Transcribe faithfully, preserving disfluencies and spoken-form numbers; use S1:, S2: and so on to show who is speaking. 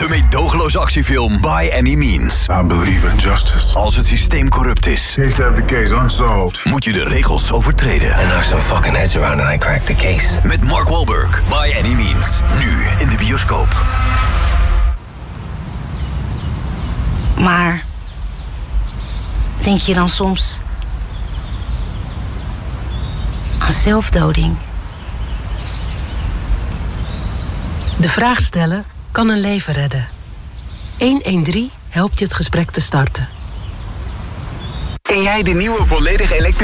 S1: De meedogenloze actiefilm By Any Means.
S2: I believe in justice.
S1: Als het systeem corrupt is,
S2: Case after case unsolved.
S1: moet je de regels overtreden.
S3: I knock some fucking heads around and I crack the case.
S1: Met Mark Wahlberg, By Any Means. Nu in de bioscoop.
S4: Maar denk je dan soms aan zelfdoding?
S5: De vraag stellen kan een leven redden. honderddertien helpt je het gesprek te starten.
S1: Ken jij de nieuwe volledig elektrische